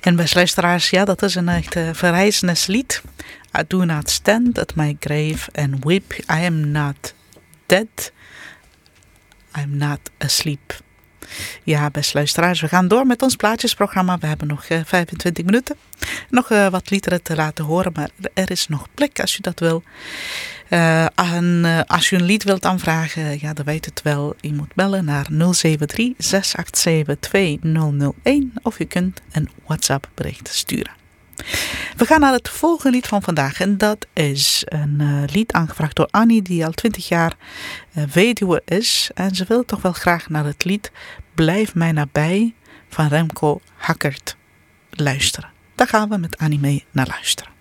En beste luisteraars, ja, dat is een echt verrijzenislied. I do not stand at my grave and weep. I am not dead. I am not asleep. Ja, beste luisteraars, we gaan door met ons plaatjesprogramma. We hebben nog 25 minuten. Nog wat liederen te laten horen, maar er is nog plek als u dat wil. Als u een lied wilt aanvragen, ja, dan weet het wel. U moet bellen naar 073 687 2001 of u kunt een WhatsApp bericht sturen. We gaan naar het volgende lied van vandaag en dat is een lied aangevraagd door Annie die al 20 jaar weduwe is. En ze wil toch wel graag naar het lied Blijf mij nabij van Remco Hackert luisteren. Daar gaan we met Annie mee naar luisteren.